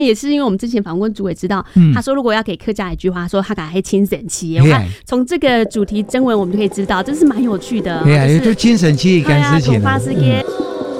也是因为我们之前访问主委知道，他说如果要给客家一句话，说他敢黑亲神期。我看从这个主题征文，我们就可以知道，这是蛮有趣的。 对啊，就亲神期一件事情。 发事嘅。